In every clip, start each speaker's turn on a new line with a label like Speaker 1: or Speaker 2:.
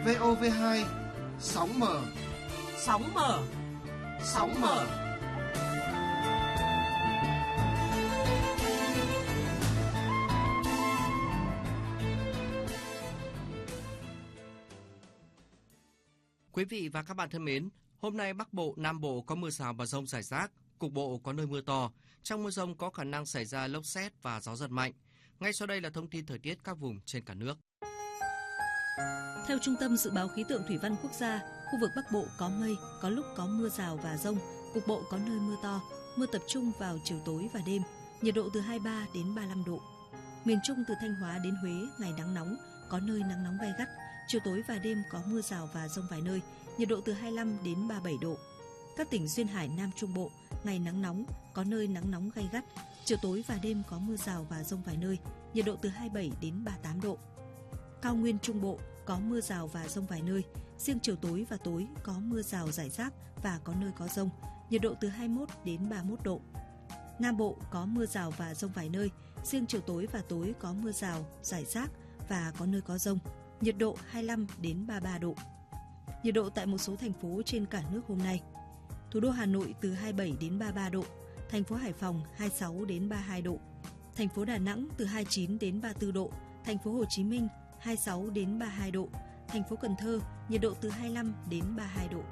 Speaker 1: VOV2 sóng mở.
Speaker 2: Sóng mở. Sóng mở.
Speaker 3: Quý vị và các bạn thân mến, hôm nay Bắc Bộ, Nam Bộ có mưa rào và dông rải rác, cục bộ có nơi mưa to. Trong mưa dông có khả năng xảy ra lốc sét và gió giật mạnh. Ngay sau đây là thông tin thời tiết các vùng trên cả nước.
Speaker 4: Theo Trung tâm Dự báo Khí tượng Thủy văn Quốc gia, khu vực Bắc Bộ có mây, có lúc có mưa rào và dông, cục bộ có nơi mưa to, mưa tập trung vào chiều tối và đêm, nhiệt độ từ 23 đến 35 độ. Miền Trung từ Thanh Hóa đến Huế ngày nắng nóng, có nơi nắng nóng gay gắt, chiều tối và đêm có mưa rào và dông vài nơi, nhiệt độ từ 25 đến 37 độ. Các tỉnh duyên hải Nam Trung Bộ, ngày nắng nóng, có nơi nắng nóng gay gắt, chiều tối và đêm có mưa rào và dông vài nơi, nhiệt độ từ 27 đến 38 độ. Cao nguyên Trung Bộ có mưa rào và dông vài nơi, riêng chiều tối và tối có mưa rào rải rác và có nơi có dông, nhiệt độ từ 21 đến 31 độ. Nam Bộ có mưa rào và dông vài nơi, riêng chiều tối và tối có mưa rào rải rác và có nơi có dông, nhiệt độ 25 đến 33 độ. Nhiệt độ tại một số thành phố trên cả nước hôm nay: thủ đô Hà Nội từ 27 đến 33 độ, thành phố Hải Phòng 26 đến 32 độ, thành phố Đà Nẵng từ 29 đến 34 độ, thành phố Hồ Chí Minh 26 đến 32 độ, thành phố Cần Thơ nhiệt độ từ 25 đến 32 độ.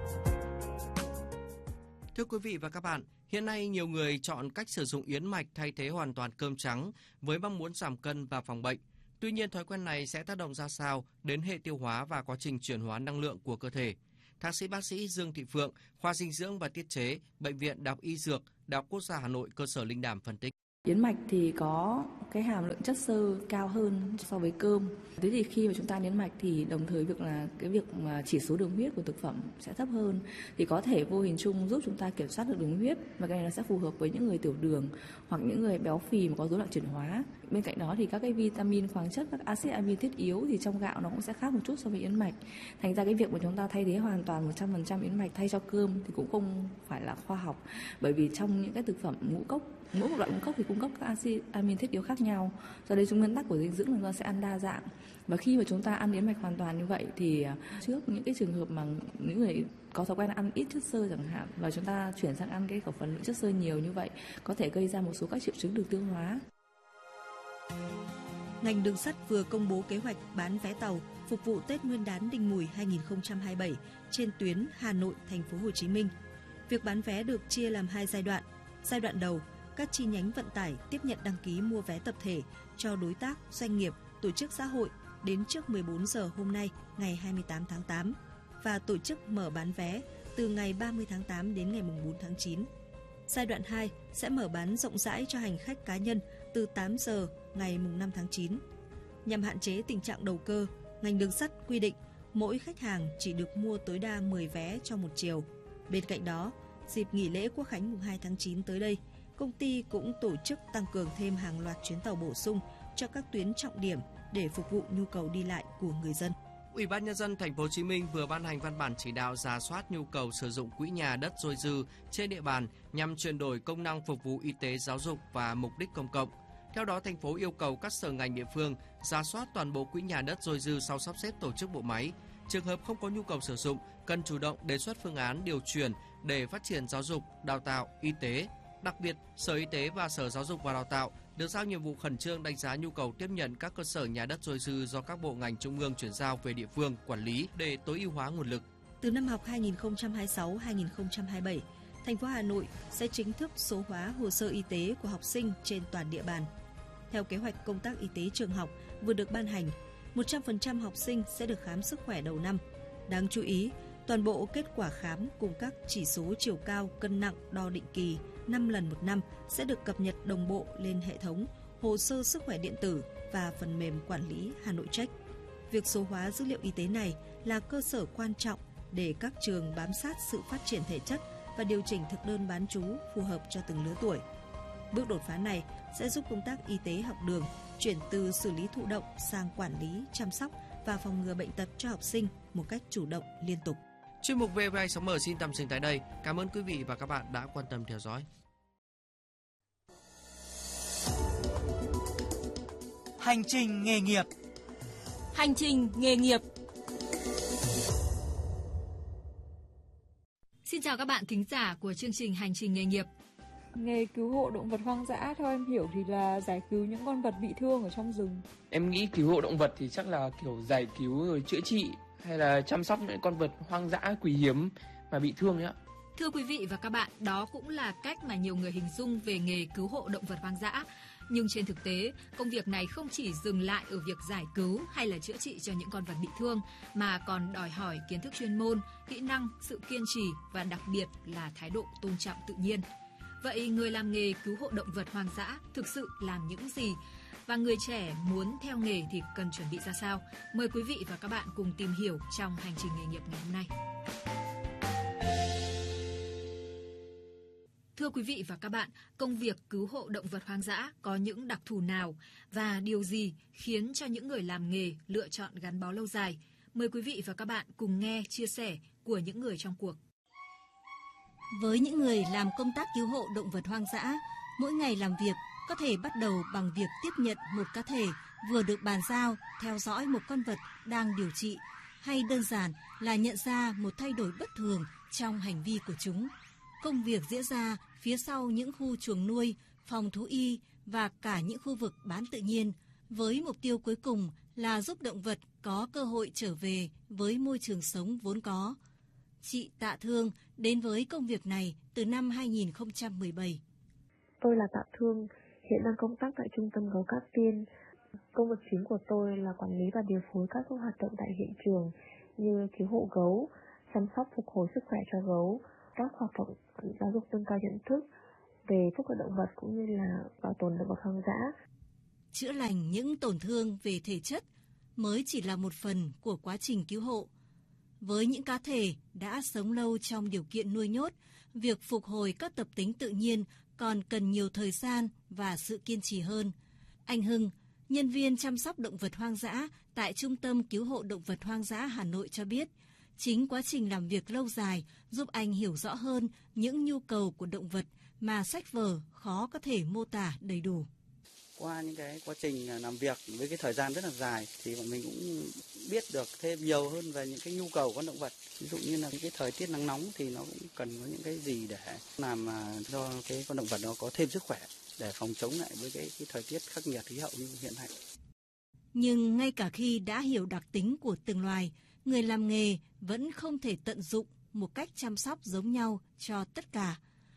Speaker 3: Thưa quý vị và các bạn, hiện nay nhiều người chọn cách sử dụng yến mạch thay thế hoàn toàn cơm trắng với mong muốn giảm cân và phòng bệnh. Tuy nhiên, thói quen này sẽ tác động ra sao đến hệ tiêu hóa và quá trình chuyển hóa năng lượng của cơ thể? Thạc sĩ bác sĩ Dương Thị Phượng, khoa dinh dưỡng và tiết chế, Bệnh viện Đại học Y Dược, Đại học Quốc gia Hà Nội, cơ sở Linh Đàm phân tích.
Speaker 5: Yến mạch thì có cái hàm lượng chất xơ cao hơn so với cơm. Thế thì khi mà chúng ta ăn yến mạch thì đồng thời việc mà chỉ số đường huyết của thực phẩm sẽ thấp hơn, thì có thể vô hình chung giúp chúng ta kiểm soát được đường huyết, và cái này nó sẽ phù hợp với những người tiểu đường hoặc những người béo phì mà có rối loạn chuyển hóa. Bên cạnh đó thì các cái vitamin, khoáng chất, các axit amin thiết yếu thì trong gạo nó cũng sẽ khác một chút so với yến mạch. Thành ra cái việc mà chúng ta thay thế hoàn toàn 100% yến mạch thay cho cơm thì cũng không phải là khoa học, bởi vì trong những cái thực phẩm ngũ cốc, mỗi một loại ngũ cốc thì cung cấp các axit amin thiết yếu khác nhau. Do đây, nguyên tắc của dinh dưỡng là chúng ta sẽ ăn đa dạng. Và khi mà chúng ta ăn yến mạch hoàn toàn như vậy thì trước những cái trường hợp mà những người có thói quen ăn ít chất xơ chẳng hạn, và chúng ta chuyển sang ăn cái khẩu phần lượng chất xơ nhiều như vậy, có thể gây ra một số các triệu chứng đường tiêu hóa.
Speaker 4: Ngành đường sắt vừa công bố kế hoạch bán vé tàu phục vụ Tết Nguyên đán Đinh Mùi 2027 trên tuyến Hà Nội - Thành phố Hồ Chí Minh. Việc bán vé được chia làm 2 giai đoạn. Giai đoạn đầu, các chi nhánh vận tải tiếp nhận đăng ký mua vé tập thể cho đối tác, doanh nghiệp, tổ chức xã hội đến trước 14 giờ hôm nay, ngày 28 tháng 8 và tổ chức mở bán vé từ ngày 30 tháng 8 đến ngày 4 tháng 9. Giai đoạn 2 sẽ mở bán rộng rãi cho hành khách cá nhân từ 8 giờ ngày 5 tháng 9. Nhằm hạn chế tình trạng đầu cơ, ngành đường sắt quy định mỗi khách hàng chỉ được mua tối đa 10 vé cho một chiều. Bên cạnh đó, dịp nghỉ lễ Quốc khánh mùng 2 tháng 9 tới đây, công ty cũng tổ chức tăng cường thêm hàng loạt chuyến tàu bổ sung cho các tuyến trọng điểm để phục vụ nhu cầu đi lại của người dân.
Speaker 3: Ủy ban nhân dân Thành phố Hồ Chí Minh vừa ban hành văn bản chỉ đạo rà soát nhu cầu sử dụng quỹ nhà đất dôi dư trên địa bàn nhằm chuyển đổi công năng phục vụ y tế, giáo dục và mục đích công cộng. Theo đó, thành phố yêu cầu các sở ngành địa phương rà soát toàn bộ quỹ nhà đất dôi dư sau sắp xếp tổ chức bộ máy. Trường hợp không có nhu cầu sử dụng, cần chủ động đề xuất phương án điều chuyển để phát triển giáo dục, đào tạo, y tế. Đặc biệt, Sở Y tế và Sở Giáo dục và Đào tạo được giao nhiệm vụ khẩn trương đánh giá nhu cầu tiếp nhận các cơ sở nhà đất dôi dư do các bộ ngành trung ương chuyển giao về địa phương quản lý để tối ưu hóa nguồn lực.
Speaker 4: Từ năm học 2026-2027, thành phố Hà Nội sẽ chính thức số hóa hồ sơ y tế của học sinh trên toàn địa bàn. Theo kế hoạch công tác y tế trường học vừa được ban hành, 100% học sinh sẽ được khám sức khỏe đầu năm. Đáng chú ý, toàn bộ kết quả khám cùng các chỉ số chiều cao, cân nặng, đo định kỳ 5 lần một năm sẽ được cập nhật đồng bộ lên hệ thống hồ sơ sức khỏe điện tử và phần mềm quản lý Hà Nội Check. Việc số hóa dữ liệu y tế này là cơ sở quan trọng để các trường bám sát sự phát triển thể chất và điều chỉnh thực đơn bán trú phù hợp cho từng lứa tuổi. Bước đột phá này sẽ giúp công tác y tế học đường chuyển từ xử lý thụ động sang quản lý, chăm sóc và phòng ngừa bệnh tật cho học sinh một cách chủ động, liên tục.
Speaker 3: Chuyên mục VOV Sóng Mở xin tạm dừng tại đây. Cảm ơn quý vị và các bạn đã quan tâm theo dõi.
Speaker 2: Hành trình nghề nghiệp.
Speaker 6: Hành trình nghề nghiệp. Xin chào các bạn thính giả của chương trình Hành trình nghề nghiệp.
Speaker 7: Nghề cứu hộ động vật hoang dã theo em hiểu thì là giải cứu những con vật bị thương ở trong rừng.
Speaker 8: Em nghĩ cứu hộ động vật thì chắc là kiểu giải cứu rồi chữa trị hay là chăm sóc những con vật hoang dã quý hiếm mà bị thương ấy ạ.
Speaker 6: Thưa quý vị và các bạn, đó cũng là cách mà nhiều người hình dung về nghề cứu hộ động vật hoang dã. Nhưng trên thực tế, công việc này không chỉ dừng lại ở việc giải cứu hay là chữa trị cho những con vật bị thương, mà còn đòi hỏi kiến thức chuyên môn, kỹ năng, sự kiên trì và đặc biệt là thái độ tôn trọng tự nhiên. Vậy người làm nghề cứu hộ động vật hoang dã thực sự làm những gì? Và người trẻ muốn theo nghề thì cần chuẩn bị ra sao? Mời quý vị và các bạn cùng tìm hiểu trong Hành trình nghề nghiệp ngày hôm nay. Thưa quý vị và các bạn, công việc cứu hộ động vật hoang dã có những đặc thù nào và điều gì khiến cho những người làm nghề lựa chọn gắn bó lâu dài? Mời quý vị và các bạn cùng nghe chia sẻ của những người trong cuộc.
Speaker 4: Với những người làm công tác cứu hộ động vật hoang dã, mỗi ngày làm việc có thể bắt đầu bằng việc tiếp nhận một cá thể vừa được bàn giao, theo dõi một con vật đang điều trị, hay đơn giản là nhận ra một thay đổi bất thường trong hành vi của chúng. Công việc diễn ra phía sau những khu chuồng nuôi, phòng thú y và cả những khu vực bán tự nhiên, với mục tiêu cuối cùng là giúp động vật có cơ hội trở về với môi trường sống vốn có. Chị Tạ Thương đến với công việc này từ năm 2017.
Speaker 9: Tôi là Tạ Thương, hiện đang công tác tại Trung tâm Gấu Cát Tiên. Công việc chính của tôi là quản lý và điều phối các hoạt động tại hiện trường như cứu hộ gấu, chăm sóc phục hồi sức khỏe cho gấu, các hoạt động giáo dục nâng cao nhận thức về phúc lợi động vật cũng như là bảo tồn động vật hoang dã.
Speaker 4: Chữa lành những tổn thương về thể chất mới chỉ là một phần của quá trình cứu hộ. Với những cá thể đã sống lâu trong điều kiện nuôi nhốt, việc phục hồi các tập tính tự nhiên còn cần nhiều thời gian và sự kiên trì hơn. Anh Hưng, nhân viên chăm sóc động vật hoang dã tại Trung tâm Cứu hộ Động vật Hoang dã Hà Nội cho biết, chính quá trình làm việc lâu dài giúp anh hiểu rõ hơn những nhu cầu của động vật mà sách vở khó có thể mô tả đầy đủ.
Speaker 10: Qua những cái quá trình làm việc với cái thời gian rất là dài thì bọn mình cũng biết được thêm nhiều hơn về những cái nhu cầu của con động vật. Ví dụ như là những cái thời tiết nắng nóng thì nó cũng cần có những cái gì để làm cho cái con động vật nó có thêm sức khỏe để phòng chống lại với cái thời tiết khắc nghiệt khí hậu như hiện nay.
Speaker 4: Nhưng ngay cả khi đã hiểu đặc tính của từng loài, người làm nghề vẫn không thể tận dụng một cách chăm sóc giống nhau cho tất cả.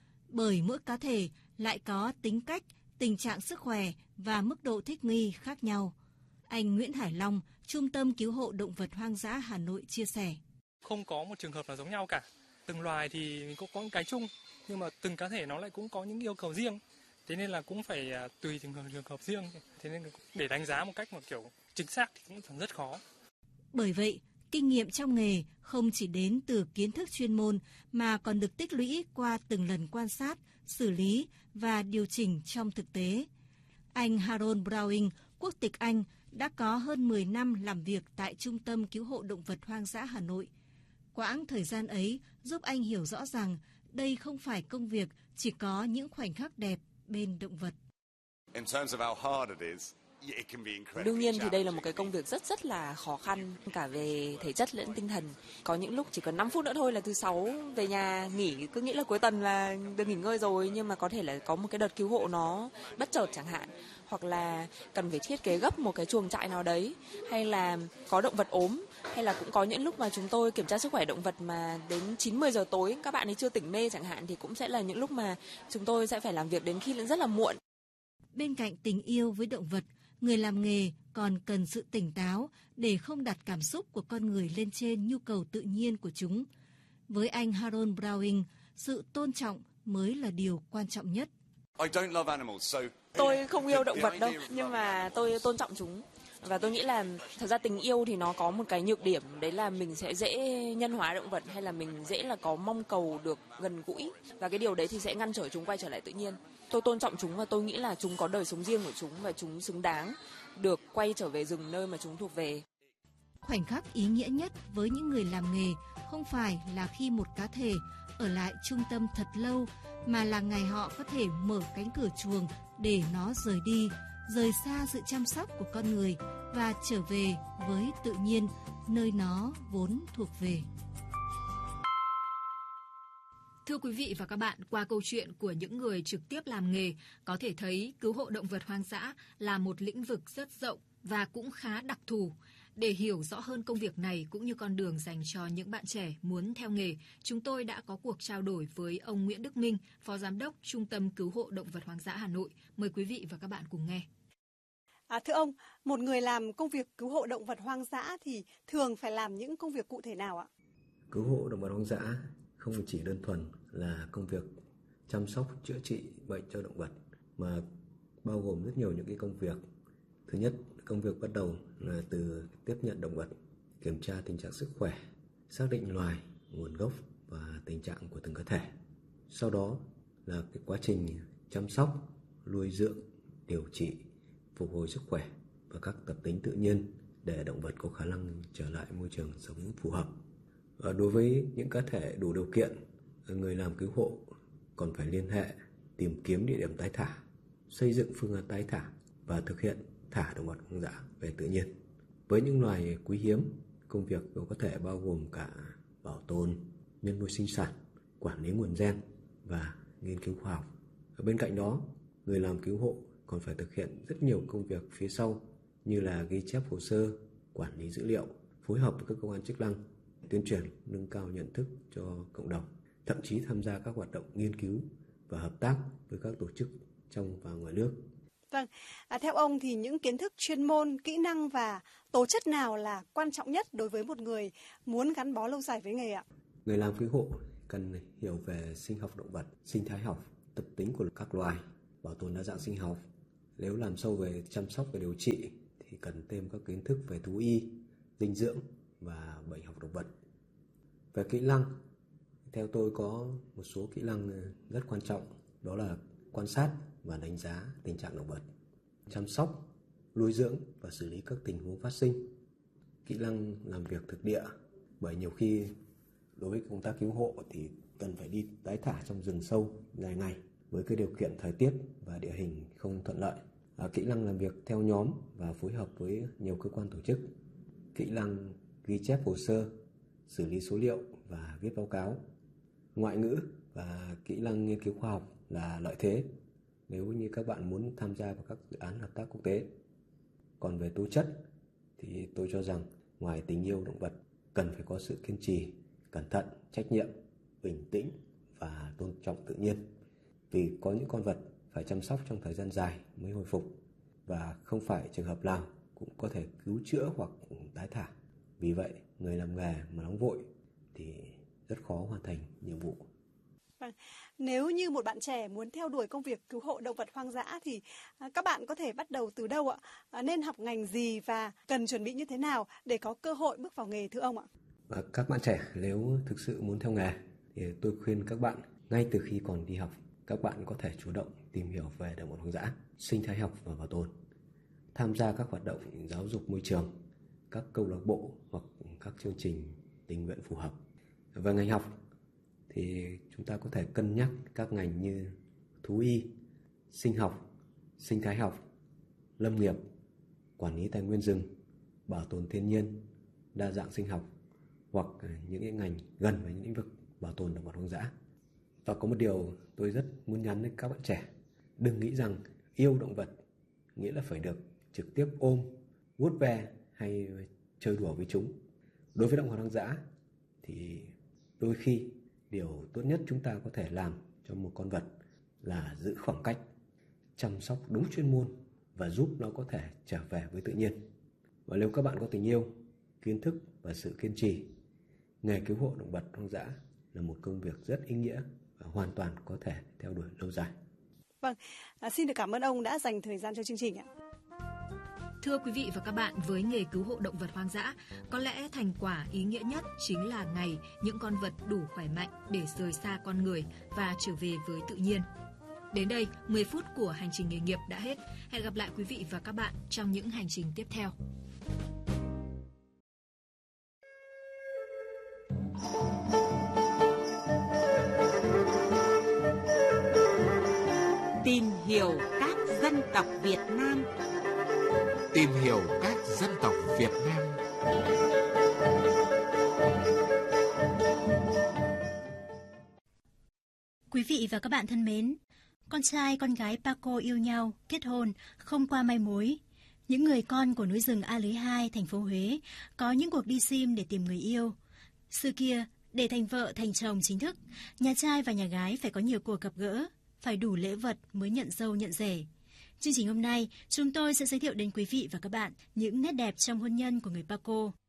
Speaker 4: Bởi mỗi cá thể lại có tính cách, tình trạng sức khỏe và mức độ thích nghi khác nhau. Anh Nguyễn Hải Long, Trung tâm Cứu hộ Động vật Hoang dã Hà Nội chia sẻ.
Speaker 11: Không có một trường hợp nào giống nhau cả. Từng loài thì mình cũng có những cái chung, nhưng mà từng cá thể nó lại cũng có những yêu cầu riêng. Thế nên là cũng phải tùy từng trường hợp riêng. Thế nên để đánh giá một cách một kiểu chính xác thì cũng rất khó.
Speaker 4: Bởi vậy, kinh nghiệm trong nghề không chỉ đến từ kiến thức chuyên môn mà còn được tích lũy qua từng lần quan sát, xử lý và điều chỉnh trong thực tế. Anh Harold Browning, quốc tịch Anh, đã có hơn 10 năm làm việc tại Trung tâm Cứu hộ Động vật Hoang dã Hà Nội. Quãng thời gian ấy giúp anh hiểu rõ rằng đây không phải công việc chỉ có những khoảnh khắc đẹp bên động vật.
Speaker 12: Đương nhiên thì đây là một cái công việc rất là khó khăn cả về thể chất lẫn tinh thần. Có những lúc chỉ cần 5 phút nữa thôi là thứ 6 về nhà nghỉ, cứ nghĩ là cuối tuần là được nghỉ ngơi rồi, nhưng mà có thể là có một cái đợt cứu hộ nó bất chợt chẳng hạn, hoặc là cần phải thiết kế gấp một cái chuồng trại nào đấy, hay là có động vật ốm, hay là cũng có những lúc mà chúng tôi kiểm tra sức khỏe động vật mà đến 9-10 giờ tối các bạn ấy chưa tỉnh mê chẳng hạn, thì cũng sẽ là những lúc mà chúng tôi sẽ phải làm việc đến khi rất là muộn.
Speaker 4: Bên cạnh tình yêu với động vật, người làm nghề còn cần sự tỉnh táo để không đặt cảm xúc của con người lên trên nhu cầu tự nhiên của chúng. Với anh Harold Browning, sự tôn trọng mới là điều quan trọng nhất.
Speaker 12: Tôi không yêu động vật đâu, nhưng mà tôi tôn trọng chúng. Và tôi nghĩ là thật ra tình yêu thì nó có một cái nhược điểm, đấy là mình sẽ dễ nhân hóa động vật, hay là mình dễ là có mong cầu được gần gũi, và cái điều đấy thì sẽ ngăn trở chúng quay trở lại tự nhiên. Tôi tôn trọng chúng và tôi nghĩ là chúng có đời sống riêng của chúng và chúng xứng đáng được quay trở về rừng nơi mà chúng thuộc về.
Speaker 4: Khoảnh khắc ý nghĩa nhất với những người làm nghề không phải là khi một cá thể ở lại trung tâm thật lâu, mà là ngày họ có thể mở cánh cửa chuồng để nó rời đi, rời xa sự chăm sóc của con người và trở về với tự nhiên, nơi nó vốn thuộc về.
Speaker 6: Thưa quý vị và các bạn, qua câu chuyện của những người trực tiếp làm nghề, có thể thấy cứu hộ động vật hoang dã là một lĩnh vực rất rộng và cũng khá đặc thù. Để hiểu rõ hơn công việc này cũng như con đường dành cho những bạn trẻ muốn theo nghề, chúng tôi đã có cuộc trao đổi với ông Nguyễn Đức Minh, Phó Giám đốc Trung tâm Cứu hộ Động vật Hoang dã Hà Nội. Mời quý vị và các bạn cùng nghe.
Speaker 13: Thưa ông, một người làm công việc cứu hộ động vật hoang dã thì thường phải làm những công việc cụ thể nào ạ?
Speaker 14: Cứu hộ động vật hoang dã không chỉ đơn thuần là công việc chăm sóc, chữa trị bệnh cho động vật, mà bao gồm rất nhiều những cái công việc. Thứ nhất, công việc bắt đầu là từ tiếp nhận động vật, kiểm tra tình trạng sức khỏe, xác định loài, nguồn gốc và tình trạng của từng cá thể. Sau đó là cái quá trình chăm sóc, nuôi dưỡng, điều trị, phục hồi sức khỏe và các tập tính tự nhiên để động vật có khả năng trở lại môi trường sống phù hợp. Và đối với những cá thể đủ điều kiện, người làm cứu hộ còn phải liên hệ, tìm kiếm địa điểm tái thả, xây dựng phương án tái thả và thực hiện thả động vật hoang dã về tự nhiên. Với những loài quý hiếm, công việc có thể bao gồm cả bảo tồn, nhân nuôi sinh sản, quản lý nguồn gen và nghiên cứu khoa học. Ở bên cạnh đó, người làm cứu hộ còn phải thực hiện rất nhiều công việc phía sau như là ghi chép hồ sơ, quản lý dữ liệu, phối hợp với các cơ quan chức năng, tuyên truyền, nâng cao nhận thức cho cộng đồng, thậm chí tham gia các hoạt động nghiên cứu và hợp tác với các tổ chức trong và ngoài nước.
Speaker 13: Vâng, theo ông thì những kiến thức chuyên môn, kỹ năng và tố chất nào là quan trọng nhất đối với một người muốn gắn bó lâu dài với nghề ạ?
Speaker 14: Người làm cứu hộ cần hiểu về sinh học động vật, sinh thái học, tập tính của các loài, bảo tồn đa dạng sinh học. Nếu làm sâu về chăm sóc và điều trị thì cần thêm các kiến thức về thú y, dinh dưỡng và bệnh học động vật. Về kỹ năng, theo tôi có một số kỹ năng rất quan trọng, đó là quan sát và đánh giá tình trạng động vật, chăm sóc, nuôi dưỡng và xử lý các tình huống phát sinh, kỹ năng làm việc thực địa, bởi nhiều khi đối với công tác cứu hộ thì cần phải đi tái thả trong rừng sâu dài ngày với cái điều kiện thời tiết và địa hình không thuận lợi. Kỹ năng làm việc theo nhóm và phối hợp với nhiều cơ quan tổ chức, kỹ năng ghi chép hồ sơ, xử lý số liệu và viết báo cáo, ngoại ngữ và kỹ năng nghiên cứu khoa học là lợi thế nếu như các bạn muốn tham gia vào các dự án hợp tác quốc tế. Còn về tố chất thì tôi cho rằng ngoài tình yêu động vật cần phải có sự kiên trì, cẩn thận, trách nhiệm, bình tĩnh và tôn trọng tự nhiên. Vì có những con vật phải chăm sóc trong thời gian dài mới hồi phục và không phải trường hợp nào cũng có thể cứu chữa hoặc tái thả. Vì vậy, người làm nghề mà nóng vội thì rất khó hoàn thành nhiệm vụ.
Speaker 13: Vâng. Nếu như một bạn trẻ muốn theo đuổi công việc cứu hộ động vật hoang dã thì các bạn có thể bắt đầu từ đâu ạ? Nên học ngành gì và cần chuẩn bị như thế nào để có cơ hội bước vào nghề thưa ông ạ?
Speaker 14: Các bạn trẻ nếu thực sự muốn theo nghề thì tôi khuyên các bạn ngay từ khi còn đi học, các bạn có thể chủ động tìm hiểu về động vật hoang dã, sinh thái học và bảo tồn, tham gia các hoạt động giáo dục môi trường, các câu lạc bộ hoặc các chương trình tình nguyện phù hợp. Về ngành học thì chúng ta có thể cân nhắc các ngành như thú y, sinh học, sinh thái học, lâm nghiệp, quản lý tài nguyên rừng, bảo tồn thiên nhiên, đa dạng sinh học hoặc những ngành gần với những lĩnh vực bảo tồn động vật hoang dã. Và có một điều tôi rất muốn nhắn đến các bạn trẻ, đừng nghĩ rằng yêu động vật nghĩa là phải được trực tiếp ôm, vuốt ve hay chơi đùa với chúng. Đối với động vật hoang dã thì đôi khi điều tốt nhất chúng ta có thể làm cho một con vật là giữ khoảng cách, chăm sóc đúng chuyên môn và giúp nó có thể trở về với tự nhiên. Và nếu các bạn có tình yêu, kiến thức và sự kiên trì, nghề cứu hộ động vật hoang dã là một công việc rất ý nghĩa và hoàn toàn có thể theo đuổi lâu dài.
Speaker 13: Vâng, xin được cảm ơn ông đã dành thời gian cho chương trình ạ.
Speaker 6: Thưa quý vị và các bạn, với nghề cứu hộ động vật hoang dã, có lẽ thành quả ý nghĩa nhất chính là ngày những con vật đủ khỏe mạnh để rời xa con người và trở về với tự nhiên. Đến đây, 10 phút của hành trình nghề nghiệp đã hết. Hẹn gặp lại quý vị và các bạn trong những hành trình tiếp theo.
Speaker 2: Tìm hiểu các dân tộc Việt Nam.
Speaker 15: Tìm hiểu các dân tộc Việt Nam.
Speaker 16: Quý vị và các bạn thân mến, con trai con gái Paco yêu nhau, kết hôn, không qua mai mối. Những người con của núi rừng A Lưới 2, thành phố Huế có những cuộc đi sim để tìm người yêu. Xưa kia, để thành vợ thành chồng chính thức, nhà trai và nhà gái phải có nhiều cuộc gặp gỡ, phải đủ lễ vật mới nhận dâu nhận rể. Chương trình hôm nay, chúng tôi sẽ giới thiệu đến quý vị và các bạn những nét đẹp trong hôn nhân của người Paco.